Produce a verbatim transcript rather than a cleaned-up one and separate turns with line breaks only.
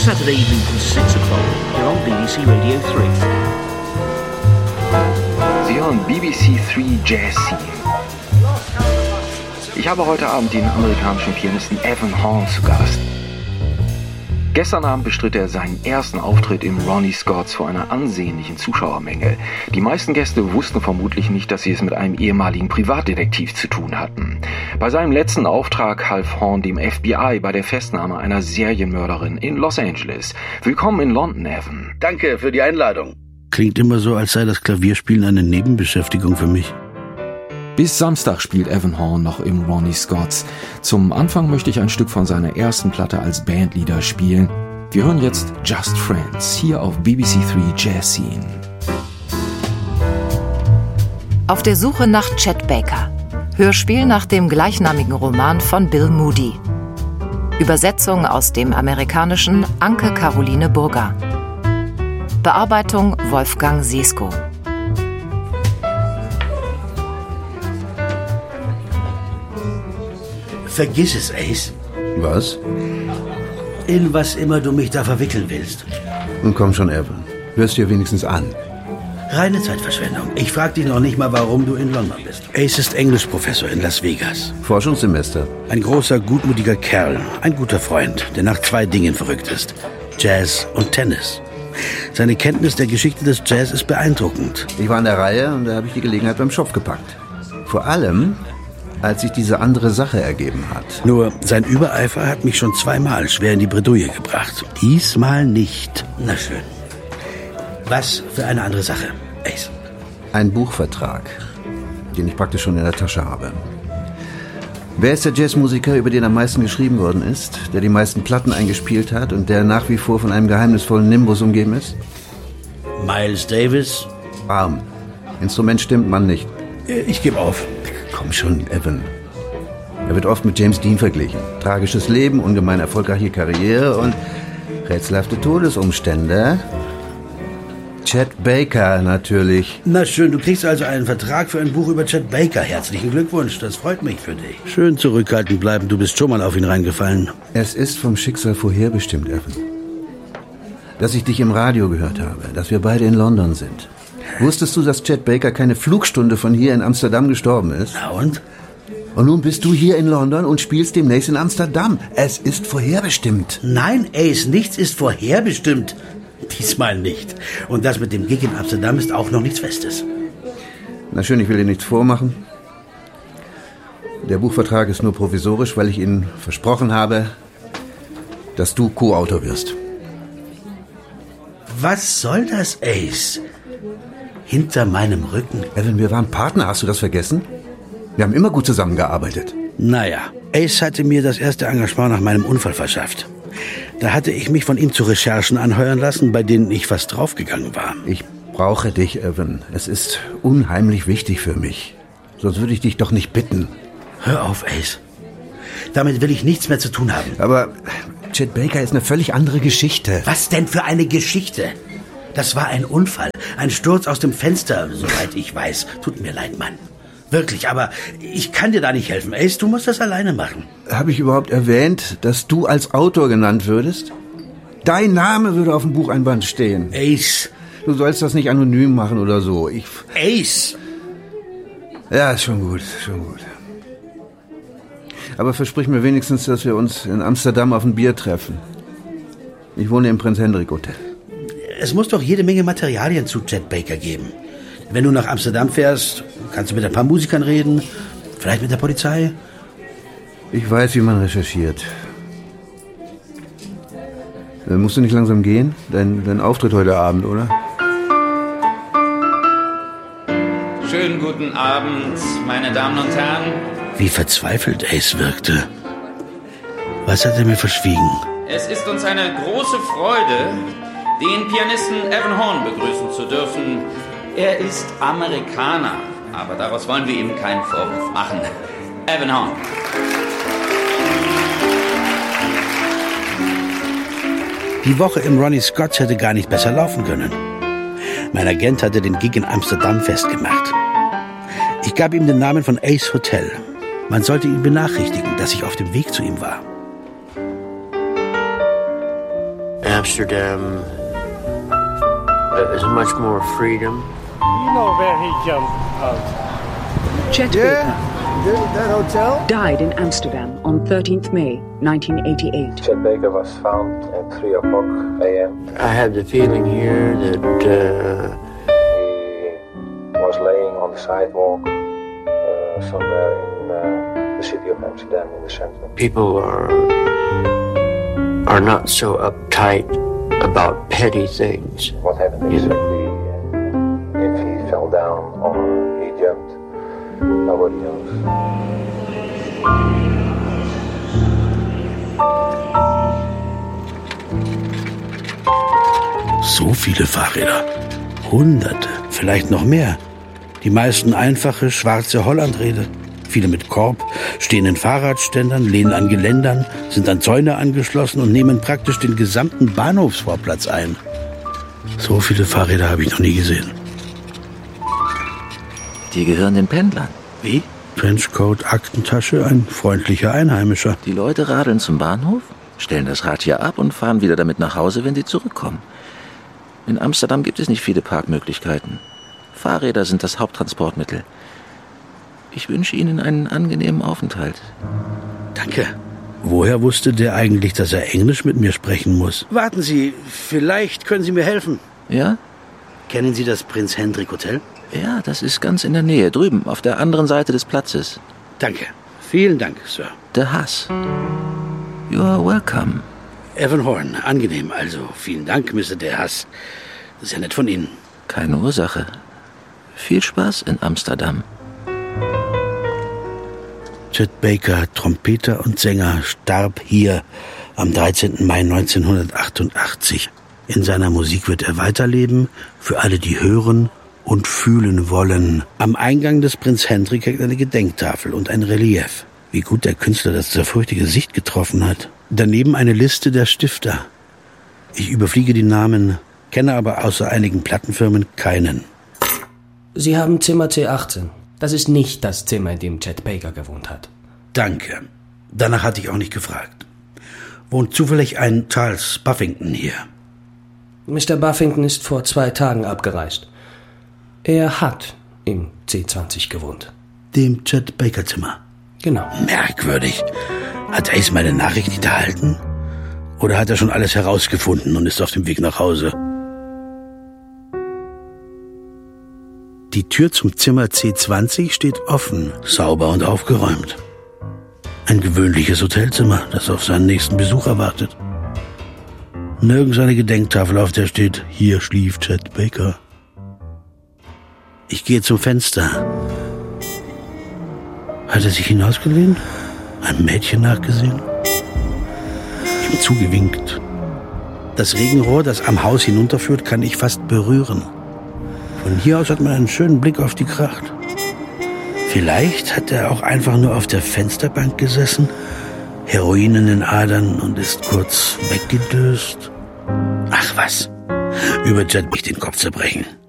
Saturday evening from six o'clock here on B B C Radio three.
Sie hören B B C three Jazz Scene. Ich habe heute Abend den amerikanischen Pianisten Evan Horn zu Gast. Gestern Abend bestritt er seinen ersten Auftritt im Ronnie Scott's vor einer ansehnlichen Zuschauermenge. Die meisten Gäste wussten vermutlich nicht, dass sie es mit einem ehemaligen Privatdetektiv zu tun hatten. Bei seinem letzten Auftrag half Horn dem F B I bei der Festnahme einer Serienmörderin in Los Angeles. Willkommen in London, Evan.
Danke für die Einladung.
Klingt immer so, als sei das Klavierspielen eine Nebenbeschäftigung für mich.
Bis Samstag spielt Evan Horn noch im Ronnie Scott's. Zum Anfang möchte ich ein Stück von seiner ersten Platte als Bandleader spielen. Wir hören jetzt Just Friends, hier auf B B C three Jazz Scene.
Auf der Suche nach Chet Baker. Hörspiel nach dem gleichnamigen Roman von Bill Moody. Übersetzung aus dem Amerikanischen Anke Caroline Burger. Bearbeitung Wolfgang Sesko.
Vergiss es, Ace.
Was?
In was immer du mich da verwickeln willst.
Nun komm schon, Evan. Hörst dir wenigstens an.
Reine Zeitverschwendung. Ich frag dich noch nicht mal, warum du in London bist. Ace ist Englischprofessor in Las Vegas.
Forschungssemester.
Ein großer, gutmütiger Kerl. Ein guter Freund, der nach zwei Dingen verrückt ist. Jazz und Tennis. Seine Kenntnis der Geschichte des Jazz ist beeindruckend.
Ich war an der Reihe und da habe ich die Gelegenheit beim Schopf gepackt. Vor allem, als sich diese andere Sache ergeben hat.
Nur sein Übereifer hat mich schon zweimal schwer in die Bredouille gebracht. Diesmal nicht. Na schön. Was für eine andere Sache, Ace?
Ein Buchvertrag, den ich praktisch schon in der Tasche habe. Wer ist der Jazzmusiker, über den am meisten geschrieben worden ist, der die meisten Platten eingespielt hat und der nach wie vor von einem geheimnisvollen Nimbus umgeben ist?
Miles Davis?
Arm. Instrument stimmt, Mann nicht.
Ich gebe auf.
Komm schon, Evan. Er wird oft mit James Dean verglichen. Tragisches Leben, ungemein erfolgreiche Karriere und rätselhafte Todesumstände. Chet Baker natürlich.
Na schön, du kriegst also einen Vertrag für ein Buch über Chet Baker. Herzlichen Glückwunsch, das freut mich für dich. Schön zurückhaltend bleiben, du bist schon mal auf ihn reingefallen.
Es ist vom Schicksal vorherbestimmt, Evan. Dass ich dich im Radio gehört habe, dass wir beide in London sind. Wusstest du, dass Chet Baker keine Flugstunde von hier in Amsterdam gestorben ist?
Na und?
Und nun bist du hier in London und spielst demnächst in Amsterdam. Es ist vorherbestimmt.
Nein, Ace, nichts ist vorherbestimmt. Diesmal nicht. Und das mit dem Gig in Amsterdam ist auch noch nichts Festes.
Na schön, ich will dir nichts vormachen. Der Buchvertrag ist nur provisorisch, weil ich Ihnen versprochen habe, dass du Co-Autor wirst.
Was soll das, Ace? Hinter meinem Rücken?
Evan, wir waren Partner, hast du das vergessen? Wir haben immer gut zusammengearbeitet.
Naja, Ace hatte mir das erste Engagement nach meinem Unfall verschafft. Da hatte ich mich von ihm zu Recherchen anheuern lassen, bei denen ich fast draufgegangen war.
Ich brauche dich, Evan. Es ist unheimlich wichtig für mich. Sonst würde ich dich doch nicht bitten.
Hör auf, Ace. Damit will ich nichts mehr zu tun haben.
Aber Chet Baker ist eine völlig andere Geschichte.
Was denn für eine Geschichte? Das war ein Unfall. Ein Sturz aus dem Fenster, soweit ich weiß. Tut mir leid, Mann. Wirklich, aber ich kann dir da nicht helfen. Ace, du musst das alleine machen.
Habe ich überhaupt erwähnt, dass du als Autor genannt würdest? Dein Name würde auf dem Bucheinband stehen.
Ace.
Du sollst das nicht anonym machen oder so. Ich...
Ace.
Ja, ist schon gut, schon gut. Aber versprich mir wenigstens, dass wir uns in Amsterdam auf ein Bier treffen. Ich wohne im Prinz Hendrik Hotel.
Es muss doch jede Menge Materialien zu Chet Baker geben. Wenn du nach Amsterdam fährst, kannst du mit ein paar Musikern reden, vielleicht mit der Polizei.
Ich weiß, wie man recherchiert. Äh, musst du nicht langsam gehen? Dein, dein Auftritt heute Abend, oder?
Schönen guten Abend, meine Damen und Herren.
Wie verzweifelt Ace wirkte. Was hat er mir verschwiegen?
Es ist uns eine große Freude, den Pianisten Evan Horn begrüßen zu dürfen. Er ist Amerikaner, aber daraus wollen wir ihm keinen Vorwurf machen. Evan Horn.
Die Woche im Ronnie Scott's hätte gar nicht besser laufen können. Mein Agent hatte den Gig in Amsterdam festgemacht. Ich gab ihm den Namen von Ace Hotel. Man sollte ihn benachrichtigen, dass ich auf dem Weg zu ihm war.
Amsterdam, there's much more freedom.
You know where he jumped out.
Chet
Yeah, th- that hotel?
died in Amsterdam on thirteenth May nineteen eighty-eight.
Chet Baker was found at three o'clock a m.
I had the feeling here that uh,
He was laying on the sidewalk uh, somewhere in uh, the city of Amsterdam in the center.
people are are not so uptight about petty things.
What happened exactly, uh, if he fell down or he jumped, nobody knows.
So viele Fahrräder. Hunderte, vielleicht noch mehr. Die meisten einfache, schwarze Hollandräder. Viele mit Korb, stehen in Fahrradständern, lehnen an Geländern, sind an Zäune angeschlossen und nehmen praktisch den gesamten Bahnhofsvorplatz ein. So viele Fahrräder habe ich noch nie gesehen.
Die gehören den Pendlern.
Wie? Trenchcoat, Aktentasche, ein freundlicher Einheimischer.
Die Leute radeln zum Bahnhof, stellen das Rad hier ab und fahren wieder damit nach Hause, wenn sie zurückkommen. In Amsterdam gibt es nicht viele Parkmöglichkeiten. Fahrräder sind das Haupttransportmittel. Ich wünsche Ihnen einen angenehmen Aufenthalt.
Danke. Woher wusste der eigentlich, dass er Englisch mit mir sprechen muss? Warten Sie, vielleicht können Sie mir helfen.
Ja?
Kennen Sie das Prinz Hendrik Hotel?
Ja, das ist ganz in der Nähe, drüben, auf der anderen Seite des Platzes.
Danke. Vielen Dank, Sir.
Der Hass. You are welcome.
Evan Horn, angenehm. Also, vielen Dank, Mister De Haas. Das ist ja nett von Ihnen.
Keine Ursache. Viel Spaß in Amsterdam.
Chet Baker, Trompeter und Sänger, starb hier am dreizehnten Mai neunzehnhundertachtundachtzig. In seiner Musik wird er weiterleben, für alle, die hören und fühlen wollen. Am Eingang des Prinz Hendrik hängt eine Gedenktafel und ein Relief. Wie gut der Künstler das zerfurchtige Gesicht getroffen hat. Daneben eine Liste der Stifter. Ich überfliege die Namen, kenne aber außer einigen Plattenfirmen keinen.
Sie haben Zimmer C achtzehn. Das ist nicht das Zimmer, in dem Chet Baker gewohnt hat.
Danke. Danach hatte ich auch nicht gefragt. Wohnt zufällig ein Charles Buffington hier?
Mister Buffington ist vor zwei Tagen abgereist. Er hat im C zwanzig gewohnt.
Dem Chet Baker Zimmer?
Genau.
Merkwürdig. Hat Ace meine Nachricht nicht erhalten? Oder hat er schon alles herausgefunden und ist auf dem Weg nach Hause? Die Tür zum Zimmer C zwanzig steht offen, sauber und aufgeräumt. Ein gewöhnliches Hotelzimmer, das auf seinen nächsten Besucher wartet. Nirgends eine Gedenktafel, auf der steht, hier schlief Chet Baker. Ich gehe zum Fenster. Hat er sich hinausgelehnt? Einem Mädchen nachgesehen? Ihm zugewinkt. Das Regenrohr, das am Haus hinunterführt, kann ich fast berühren. Von hier aus hat man einen schönen Blick auf die Gracht. Vielleicht hat er auch einfach nur auf der Fensterbank gesessen, Heroin in den Adern und ist kurz weggedöst. Ach was, über Jet mich den Kopf zerbrechen.